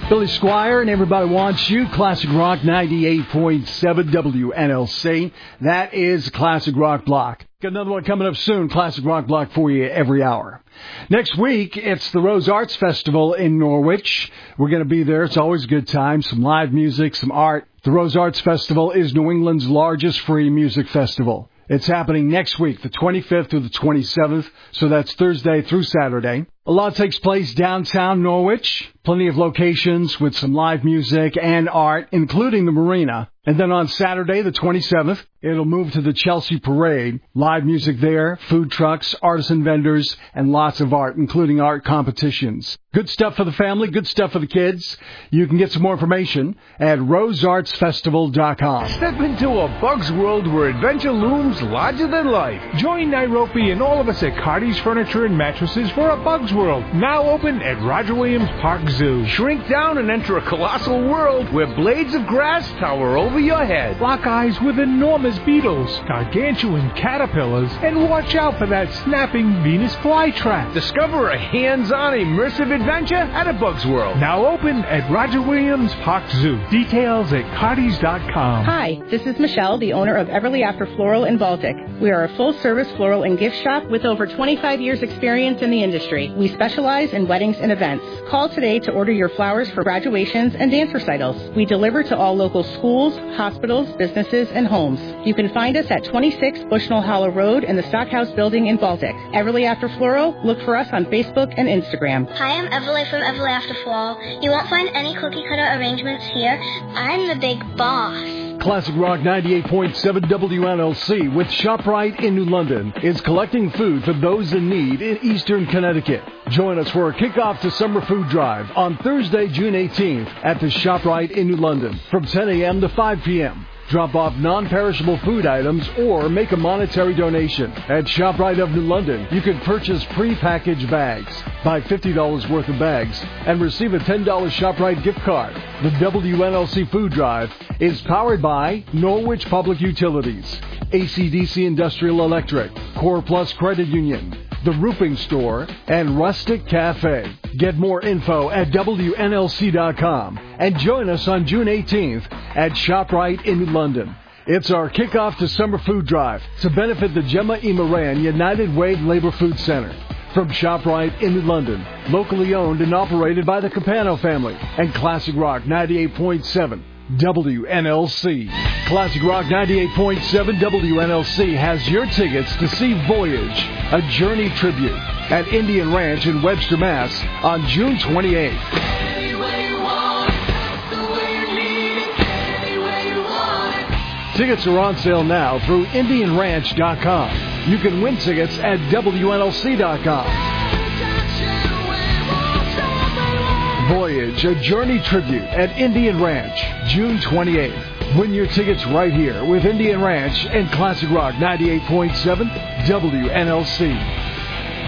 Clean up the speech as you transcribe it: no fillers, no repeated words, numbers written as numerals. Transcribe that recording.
Billy Squire and Everybody Wants You, Classic Rock 98.7 WNLC. That is Classic Rock Block. Got another one coming up soon, Classic Rock Block for you every hour. Next week, it's the Rose Arts Festival in Norwich. We're going to be there. It's always a good time. Some live music, some art. The Rose Arts Festival is New England's largest free music festival. It's happening next week, the 25th through the 27th, so that's Thursday through Saturday. A lot takes place downtown Norwich. Plenty of locations with some live music and art, including the marina. And then on Saturday, the 27th, it'll move to the Chelsea Parade. Live music there, food trucks, artisan vendors, and lots of art, including art competitions. Good stuff for the family, good stuff for the kids. You can get some more information at roseartsfestival.com. Step into a Bug's world where adventure looms larger than life. Join Nairobi and all of us at Cardi's Furniture and Mattresses for a Bug's World, now open at Roger Williams Park Zoo. Shrink down and enter a colossal world where blades of grass tower over your head. Lock eyes with enormous beetles, gargantuan caterpillars, and watch out for that snapping Venus flytrap. Discover a hands-on immersive adventure at a Bug's World, now open at Roger Williams Park Zoo. Details at cardis.com. Hi, this is Michelle, the owner of Everly After Floral in Baltic. We are a full-service floral and gift shop with over 25 years experience in the industry. We specialize in weddings and events. Call today to order your flowers for graduations and dance recitals. We deliver to all local schools, hospitals, businesses, and homes. You can find us at 26 Bushnell Hollow Road in the Stockhouse Building in Baltic. Everly After Floral, look for us on Facebook and Instagram. Hi, I'm Everly from Everly After Floral. You won't find any cookie cutter arrangements here. I'm the big boss. Classic Rock 98.7 WNLC with ShopRite in New London is collecting food for those in need in Eastern Connecticut. Join us for a kickoff to summer food drive on Thursday, June 18th at the ShopRite in New London from 10 a.m. to 5 p.m. Drop off non-perishable food items or make a monetary donation. At ShopRite of New London, you can purchase pre-packaged bags. Buy $50 worth of bags and receive a $10 ShopRite gift card. The WNLC Food Drive is powered by Norwich Public Utilities, AC/DC Industrial Electric, Core Plus Credit Union, The Roofing Store, and Rustic Cafe. Get more info at WNLC.com and join us on June 18th at ShopRite in New London. It's our kickoff to summer food drive to benefit the Gemma E. Moran United Way Labor Food Center. From ShopRite in New London, locally owned and operated by the Capano family and Classic Rock 98.7. WNLC. Classic Rock 98.7 WNLC has your tickets to see Voyage, a Journey tribute at Indian Ranch in Webster, Mass. on June 28th. Tickets are on sale now through IndianRanch.com. You can win tickets at WNLC.com. Voyage, a Journey tribute at Indian Ranch, June 28th. Win your tickets right here with Indian Ranch and Classic Rock 98.7 WNLC.